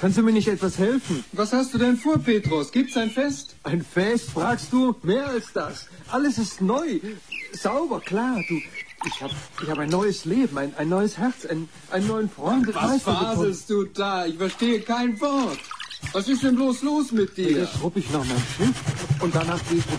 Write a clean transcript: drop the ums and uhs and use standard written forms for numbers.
Kannst du mir nicht etwas helfen? Was hast du denn vor, Petrus? Gibt's ein Fest? Ein Fest, fragst du? Mehr als das. Alles ist neu. Sauber, klar. Ich hab ein neues Leben, ein neues Herz, einen neuen Freund. Was faselst du da? Ich verstehe kein Wort. Was ist denn bloß los mit dir? Jetzt rupp ich noch mein Schiff und danach gehe ich